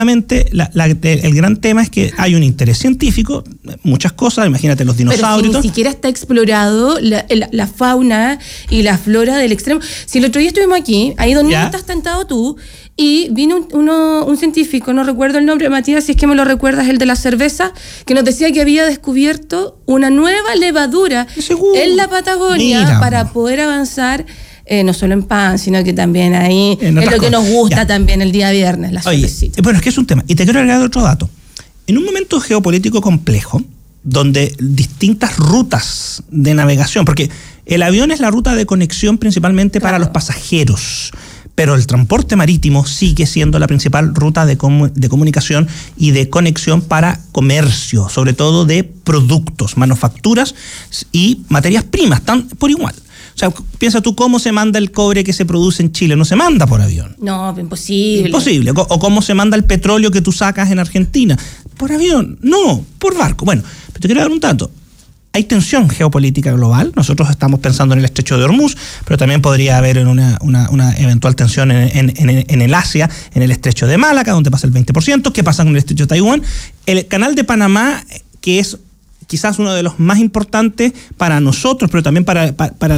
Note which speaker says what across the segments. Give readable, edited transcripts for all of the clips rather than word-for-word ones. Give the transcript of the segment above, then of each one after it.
Speaker 1: El gran tema es que hay un interés científico, muchas cosas, imagínate los dinosaurios.
Speaker 2: Pero si ni siquiera está explorado la fauna y la flora del extremo. Si el otro día estuvimos aquí, ahí donde estás sentado tú, y vino un científico, no recuerdo el nombre, Matías, si es que me lo recuerdas, el de la cerveza, que nos decía que había descubierto una nueva levadura en la Patagonia para poder avanzar. No solo en pan, sino que también ahí es lo que nos gusta también el día viernes, la cervecita.
Speaker 1: Bueno, es que es un tema. Y te quiero agregar otro dato. En un momento geopolítico complejo, donde distintas rutas de navegación, porque el avión es la ruta de conexión principalmente para los pasajeros, pero el transporte marítimo sigue siendo la principal ruta de comunicación y de conexión para comercio, sobre todo de productos, manufacturas y materias primas, están por igual. O sea, piensa tú cómo se manda el cobre que se produce en Chile. No se manda por avión.
Speaker 2: No, imposible.
Speaker 1: Imposible. O cómo se manda el petróleo que tú sacas en Argentina. Por avión. No, por barco. Bueno, pero te quiero dar un dato. Hay tensión geopolítica global. Nosotros estamos pensando en el estrecho de Hormuz, pero también podría haber una eventual tensión en el Asia, en el estrecho de Malaca, donde pasa el 20%. ¿Qué pasa con el estrecho de Taiwán? El canal de Panamá, que es quizás uno de los más importantes para nosotros, pero también para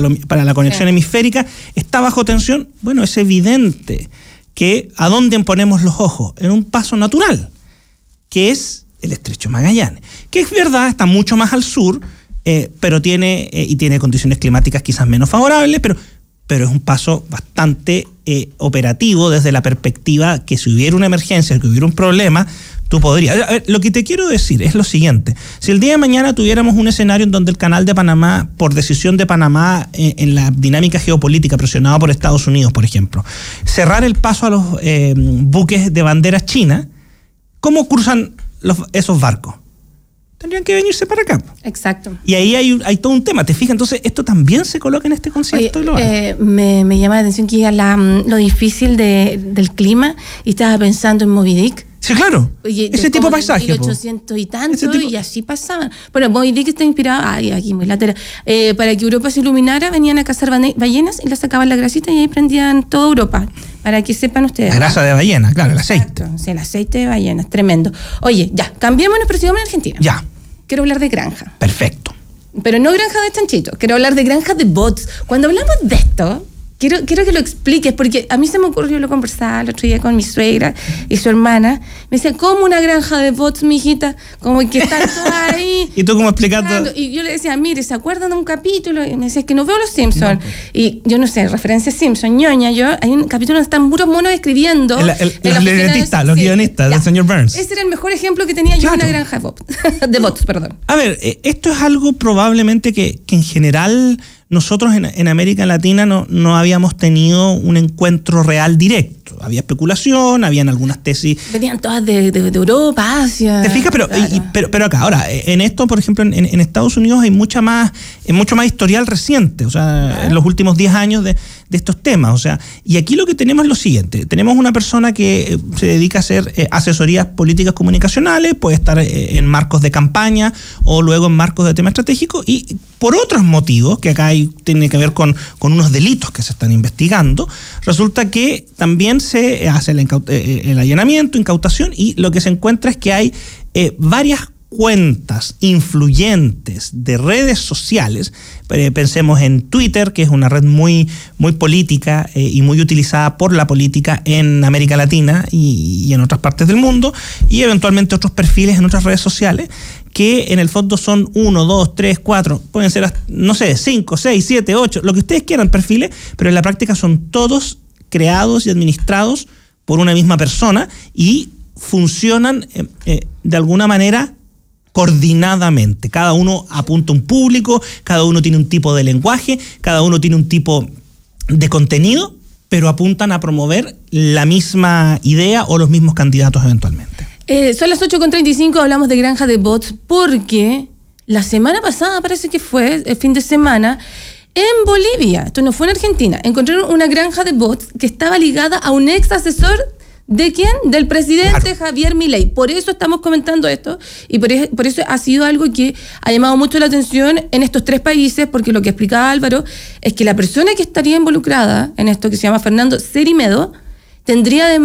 Speaker 1: la conexión hemisférica, está bajo tensión. Bueno, es evidente que ¿a dónde ponemos los ojos? En un paso natural, que es el estrecho Magallanes, que es verdad, está mucho más al sur, pero tiene condiciones climáticas quizás menos favorables, pero es un paso bastante operativo desde la perspectiva que si hubiera una emergencia, que hubiera un problema, tú podrías. A ver, lo que te quiero decir es lo siguiente. Si el día de mañana tuviéramos un escenario en donde el canal de Panamá, por decisión de Panamá, en la dinámica geopolítica presionado por Estados Unidos, por ejemplo, cerrar el paso a los buques de bandera china, ¿cómo cruzan esos barcos? Tendrían que venirse para acá.
Speaker 2: Exacto.
Speaker 1: Y ahí hay todo un tema, ¿te fijas? Entonces, esto también se coloca en este concepto global.
Speaker 2: Me llama la atención que lo difícil del clima, y estaba pensando en Moby Dick.
Speaker 1: Sí, claro.
Speaker 2: Oye,
Speaker 1: ese tipo de paisaje.
Speaker 2: 1800 y tanto, y así pasaban. Bueno, Moby Dick está inspirado, aquí muy latera, para que Europa se iluminara, venían a cazar ballenas y le sacaban la grasita y ahí prendían toda Europa, para que sepan ustedes.
Speaker 1: La grasa de ballena, claro, el aceite.
Speaker 2: Exacto, sí, el aceite de ballena, es tremendo. Oye, ya, cambiémonos, pero sigamos en Argentina.
Speaker 1: Ya.
Speaker 2: Quiero hablar de granja.
Speaker 1: Perfecto.
Speaker 2: Pero no granja de chanchitos, quiero hablar de granja de bots. Cuando hablamos de esto, quiero que lo expliques, porque a mí se me ocurrió, lo conversaba el otro día con mi suegra y su hermana. Me decía, ¿cómo una granja de bots, mijita? Como que están todas ahí.
Speaker 1: ¿Y tú cómo explicando?
Speaker 2: Y yo le decía, mire, ¿se acuerdan de un capítulo? Y me decía, es que no veo los Simpsons. No. Y yo no sé, referencia a Simpsons, ñoña, hay un capítulo donde están puros monos escribiendo.
Speaker 1: Los libretistas, los guionistas del señor Burns.
Speaker 2: Ese era el mejor ejemplo que tenía yo en una granja de bots, perdón.
Speaker 1: A ver, esto es algo probablemente que en general nosotros en América Latina no habíamos tenido un encuentro real directo. Había especulación, habían algunas tesis.
Speaker 2: Venían todas de Europa, Asia.
Speaker 1: ¿Te fijas? Pero acá, ahora, en esto, por ejemplo, en Estados Unidos hay mucho más historial reciente, o sea, en los últimos 10 años de estos temas. O sea, y aquí lo que tenemos es lo siguiente. Tenemos una persona que se dedica a hacer asesorías políticas comunicacionales, puede estar en marcos de campaña o luego en marcos de tema estratégico, y por otros motivos, que acá tiene que ver con unos delitos que se están investigando, resulta que también se hace el allanamiento, incautación, y lo que se encuentra es que hay varias cuentas influyentes de redes sociales. Pensemos en Twitter, que es una red muy, muy política y muy utilizada por la política en América Latina y en otras partes del mundo, y eventualmente otros perfiles en otras redes sociales, que en el fondo son 1, 2, 3, 4, pueden ser, no sé, 5, 6, 7, 8, lo que ustedes quieran perfiles, pero en la práctica son todos creados y administrados por una misma persona y funcionan de alguna manera coordinadamente. Cada uno apunta a un público, cada uno tiene un tipo de lenguaje, cada uno tiene un tipo de contenido, pero apuntan a promover la misma idea o los mismos candidatos eventualmente.
Speaker 2: Son las 8:35, hablamos de granja de bots porque la semana pasada, parece que fue, el fin de semana, en Bolivia, esto no fue en Argentina, encontraron una granja de bots que estaba ligada a un ex asesor. ¿De quién? Del presidente Javier Milei. Por eso estamos comentando esto y por eso ha sido algo que ha llamado mucho la atención en estos tres países, porque lo que explicaba Álvaro es que la persona que estaría involucrada en esto, que se llama Fernando Cerimedo, tendría además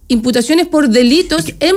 Speaker 2: imputaciones por delitos en